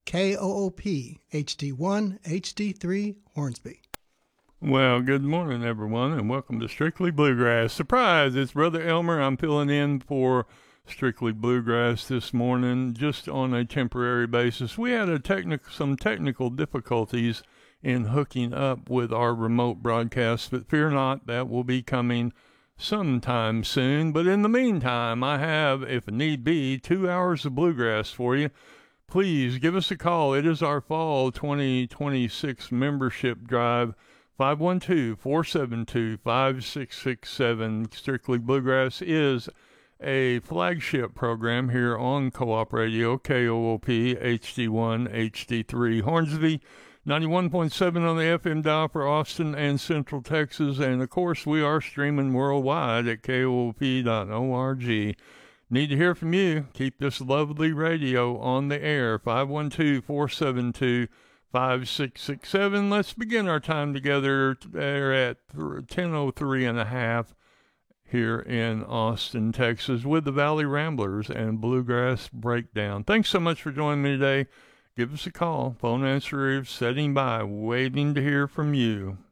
KOOP HD1, HD3, Hornsby. Well, good morning, everyone, and welcome to Strictly Bluegrass. Surprise, it's Brother Elmer. I'm filling in for Strictly Bluegrass this morning, just on a temporary basis. We had some technical difficulties in hooking up with our remote broadcast, but fear not, that will be coming sometime soon. But in the meantime, I have, if need be, 2 hours of bluegrass for you. Please give us a call. It is our fall 2026 membership drive. 512-472-5667. Strictly Bluegrass is a flagship program here on Co-op Radio, KOOP HD1, HD3 Hornsby, 91.7 on the FM dial for Austin and Central Texas, and of course we are streaming worldwide at koop.org. Need to hear from you. Keep this lovely radio on the air. 512-472-5667. Let's begin our time together there at 10:03 and a half here in Austin, Texas, with the Valley Ramblers and Bluegrass Breakdown. Thanks so much for joining me today. Give us a call. Phone answerer setting by, waiting to hear from you.